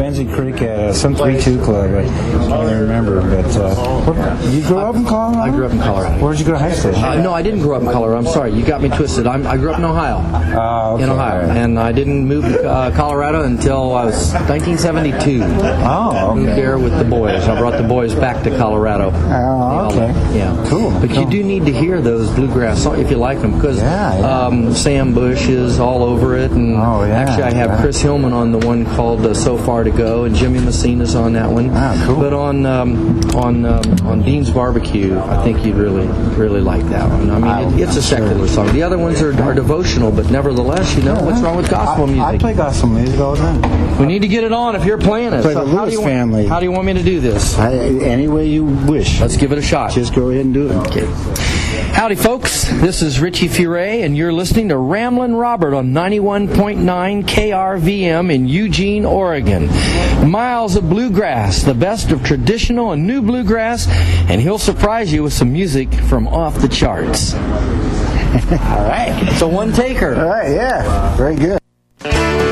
Benzie Creek at some 3-2 club. I can't remember, but you grew up in Colorado? I grew up in Colorado. Where did you go to high school? No, I didn't grow up in Colorado. I'm sorry, you got me twisted. I grew up in Ohio. Okay. In Ohio, and I didn't move to Colorado until I was 1972. Oh, okay. Moved there with the boys. I brought the boys back to Colorado. Oh, okay. Yeah, cool. But you do need to hear those bluegrass songs if you like them, because Sam Bush is all over it, and actually I have Chris Hillman on the one called "So Far to Go," and Jimmy Messina's on that one. Cool. But on Dean's Barbecue, I think you'd really like that one. I mean, it's a secular song. The other ones are devotional, but nevertheless, what's wrong with gospel music? I play gospel music all the time. We need to get it on if you're playing it. Play the Lewis Family. How do you want me to do this? Any way you wish. Let's give it a shot. Just go ahead and do it. Okay. Howdy, folks. This is Richie Furay, and you're listening to Ramblin' Robert on 91.9 KRVM in Eugene, Oregon. Miles of bluegrass, the best of traditional and new bluegrass, and he'll surprise you with some music from off the charts. All right. It's a one-taker. All right, yeah. Very good.